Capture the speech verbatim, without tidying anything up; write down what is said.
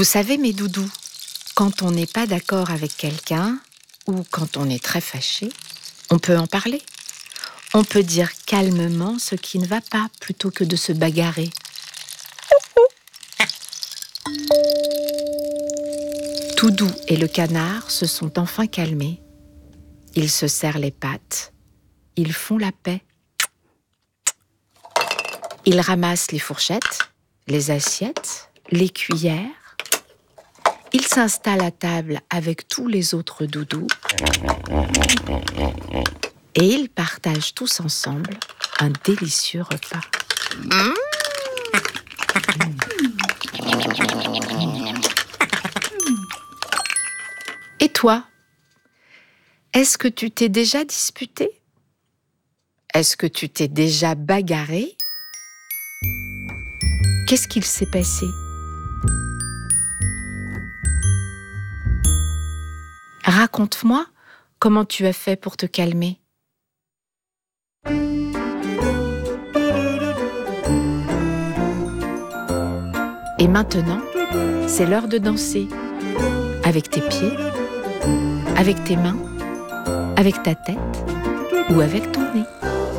Vous savez, mes doudous, quand on n'est pas d'accord avec quelqu'un ou quand on est très fâché, on peut en parler. On peut dire calmement ce qui ne va pas plutôt que de se bagarrer. Toudou et le canard se sont enfin calmés. Ils se serrent les pattes. Ils font la paix. Ils ramassent les fourchettes, les assiettes, les cuillères. Ils s'installent à table avec tous les autres doudous et ils partagent tous ensemble un délicieux repas. Mmh. Et toi, est-ce que tu t'es déjà disputé? Est-ce que tu t'es déjà bagarré? Qu'est-ce qu'il s'est passé? Raconte-moi comment tu as fait pour te calmer. Et maintenant, c'est l'heure de danser. Avec tes pieds, avec tes mains, avec ta tête ou avec ton nez.